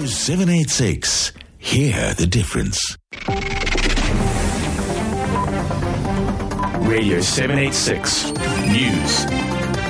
Radio 786. Hear the difference. Radio 786 News.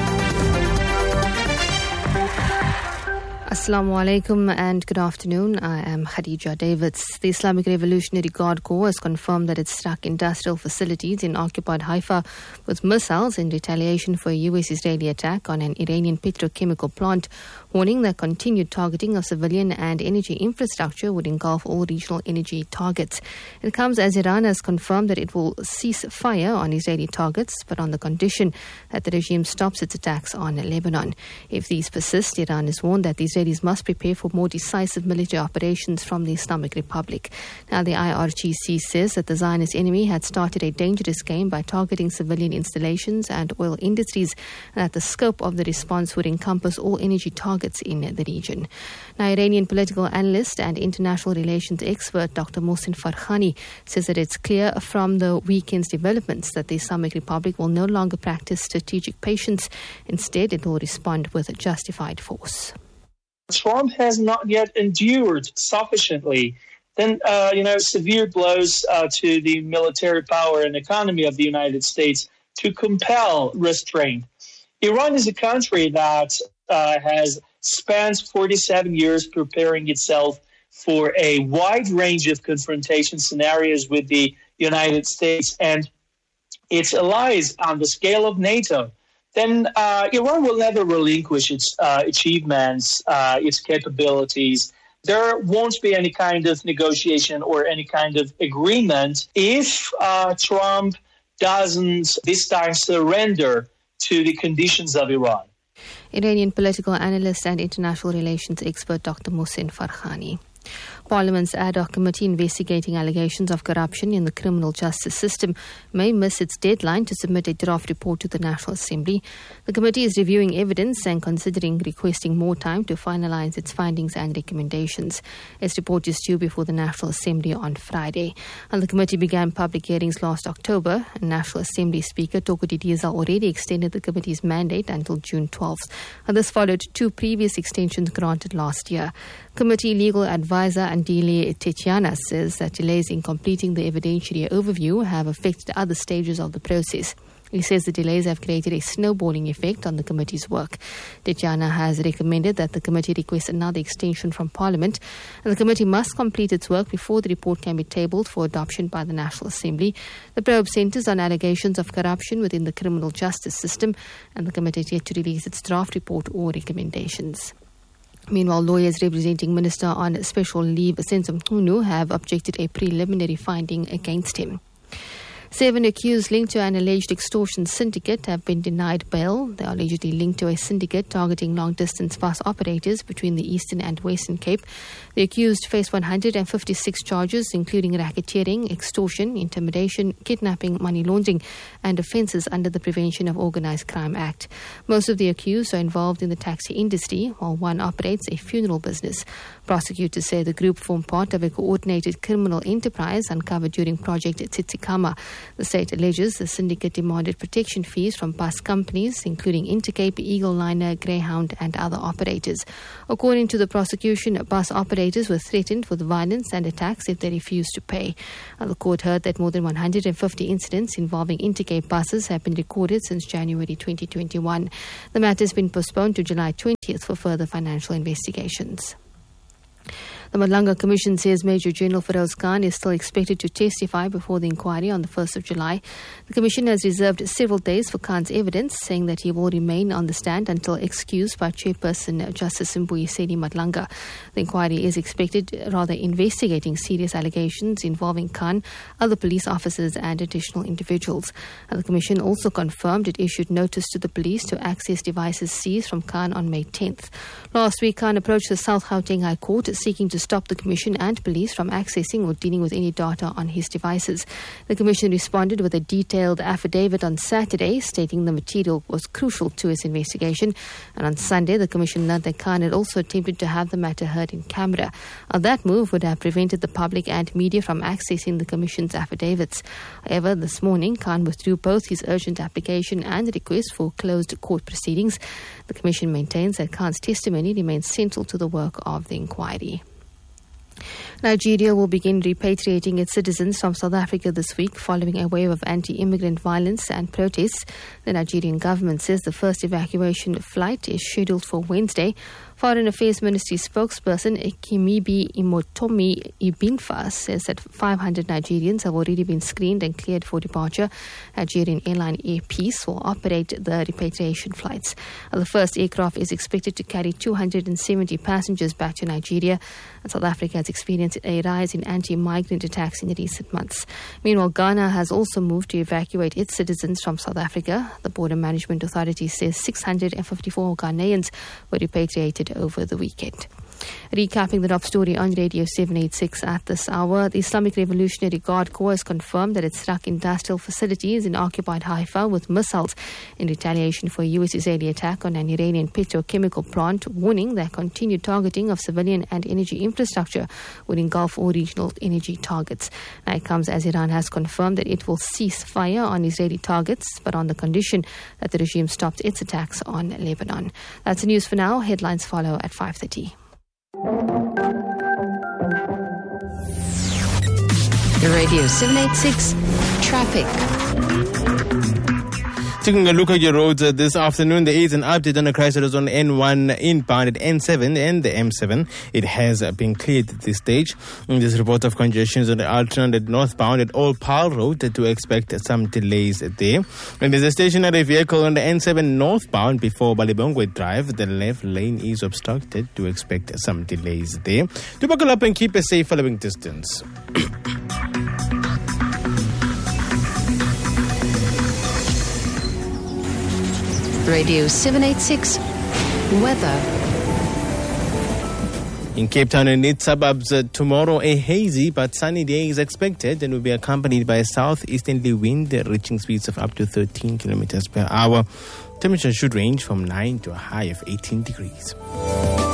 Assalamu alaikum and good afternoon. I am Khadija Davids. The Islamic Revolutionary Guard Corps has confirmed that it struck industrial facilities in occupied Haifa with missiles in retaliation for a US-Israeli attack on an Iranian petrochemical plant, warning that continued targeting of civilian and energy infrastructure would engulf all regional energy targets. It comes as Iran has confirmed that it will cease fire on Israeli targets, but on the condition that the regime stops its attacks on Lebanon. If these persist, Iran has warned that the Israelis must prepare for more decisive military operations from the Islamic Republic. Now, the IRGC says that the Zionist enemy had started a dangerous game by targeting civilian installations and oil industries, and that the scope of the response would encompass all energy targets in the region. Now, Iranian political analyst and international relations expert Dr. Mohsen Farkhani says that it's clear from the weekend's developments that the Islamic Republic will no longer practice strategic patience. Instead, it will respond with justified force. Trump has not yet endured sufficiently severe blows to the military power and economy of the United States to compel restraint. Iran is a country that has spent 47 years preparing itself for a wide range of confrontation scenarios with the United States and its allies on the scale of NATO. Then Iran will never relinquish its achievements, its capabilities. There won't be any kind of negotiation or any kind of agreement if Trump doesn't this time surrender to the conditions of Iran. Iranian political analyst and international relations expert Dr. Mohsen Farkhani. Parliament's ad hoc committee investigating allegations of corruption in the criminal justice system may miss its deadline to submit a draft report to the National Assembly. The committee is reviewing evidence and considering requesting more time to finalise its findings and recommendations. Its report is due before the National Assembly on Friday. And the committee began public hearings last October. National Assembly Speaker Toko Didiza already extended the committee's mandate until June 12th. And this followed two previous extensions granted last year. Committee legal advisor Andile Tetiana says that delays in completing the evidentiary overview have affected other stages of the process. He says the delays have created a snowballing effect on the committee's work. Tetiana has recommended that the committee request another extension from Parliament, and the committee must complete its work before the report can be tabled for adoption by the National Assembly. The probe centres on allegations of corruption within the criminal justice system, and the committee is yet to release its draft report or recommendations. Meanwhile, lawyers representing Minister on Special Leave Senzo Mchunu have objected a preliminary finding against him. 7 accused linked to an alleged extortion syndicate have been denied bail. They are allegedly linked to a syndicate targeting long-distance bus operators between the Eastern and Western Cape. The accused face 156 charges, including racketeering, extortion, intimidation, kidnapping, money laundering, and offences under the Prevention of Organised Crime Act. Most of the accused are involved in the taxi industry, while one operates a funeral business. Prosecutors say the group formed part of a coordinated criminal enterprise uncovered during Project Tsitsikamma. The state alleges the syndicate demanded protection fees from bus companies, including Intercape, Eagle Liner, Greyhound, and other operators. According to the prosecution, bus operators were threatened with violence and attacks if they refused to pay. The court heard that more than 150 incidents involving Intercape buses have been recorded since January 2021. The matter has been postponed to July 20th for further financial investigations. The Madlanga Commission says Major General Feroz Khan is still expected to testify before the inquiry on the 1st of July. The Commission has reserved several days for Khan's evidence, saying that he will remain on the stand until excused by Chairperson Justice Mbuyiseni Madlanga. The inquiry is investigating serious allegations involving Khan, other police officers and additional individuals. And the Commission also confirmed it issued notice to the police to access devices seized from Khan on May 10th. Last week, Khan approached the South Gauteng High Court seeking to stop the Commission and police from accessing or dealing with any data on his devices. The Commission responded with a detailed affidavit on Saturday, stating the material was crucial to its investigation. And on Sunday, the Commission learned that Khan had also attempted to have the matter heard in camera. That move would have prevented the public and media from accessing the Commission's affidavits. However, this morning, Khan withdrew both his urgent application and the request for closed court proceedings. The Commission maintains that Khan's testimony remains central to the work of the inquiry. Nigeria will begin repatriating its citizens from South Africa this week following a wave of anti-immigrant violence and protests. The Nigerian government says the first evacuation flight is scheduled for Wednesday. Foreign Affairs Ministry spokesperson Kimibi Imotomi Ibinfa says that 500 Nigerians have already been screened and cleared for departure. Nigerian airline Air Peace will operate the repatriation flights. The first aircraft is expected to carry 270 passengers back to Nigeria. And South Africa has experienced a rise in anti-migrant attacks in recent months. Meanwhile, Ghana has also moved to evacuate its citizens from South Africa. The Border Management Authority says 654 Ghanaians were repatriated over the weekend. Recapping the top story on Radio 786 at this hour, the Islamic Revolutionary Guard Corps has confirmed that it struck industrial facilities in occupied Haifa with missiles in retaliation for a US-Israeli attack on an Iranian petrochemical plant, warning that continued targeting of civilian and energy infrastructure would engulf all regional energy targets. Now it comes as Iran has confirmed that it will cease fire on Israeli targets, but on the condition that the regime stops its attacks on Lebanon. That's the news for now. Headlines follow at 5:30. Radio 786 Traffic. Taking a look at your roads this afternoon, there is an update on the crash that was on N1 inbound at N7 and the M7. It has been cleared at this stage. This report of congestions on the alternate northbound at Old Paarl Road to expect some delays there. And there's a stationary vehicle on the N7 northbound before Balibongwe Drive. The left lane is obstructed to expect some delays there. Do buckle up and keep a safe following distance. Radio 786 Weather. In Cape Town and its suburbs, tomorrow a hazy but sunny day is expected and will be accompanied by a southeasterly wind reaching speeds of up to 13 kilometers per hour. Temperature should range from 9 to a high of 18 degrees.